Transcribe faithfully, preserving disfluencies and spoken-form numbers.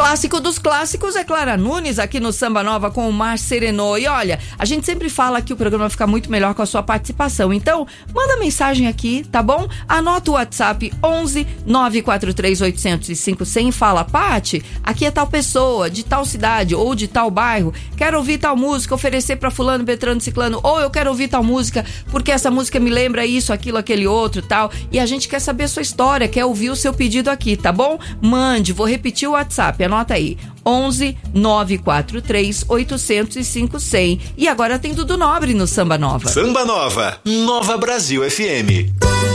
Clássico dos clássicos é Clara Nunes aqui no Samba Nova com o Mar Serenô. E olha, a gente sempre fala que o programa fica muito melhor com a sua participação. Então, manda mensagem aqui, tá bom? Anota o WhatsApp onze nove quatro três oito zero cinco zero zero e fala: Pati, aqui é tal pessoa, de tal cidade ou de tal bairro, quero ouvir tal música, oferecer pra fulano, Beltrano, Ciclano, ou eu quero ouvir tal música porque essa música me lembra isso, aquilo, aquele outro, tal. E a gente quer saber a sua história, quer ouvir o seu pedido aqui, tá bom? Mande, vou repetir o WhatsApp, anota aí: onze nove quatro três oito zero cinco zero. E agora tem Dudu Nobre no Samba Nova. Samba Nova, Nova Brasil F M.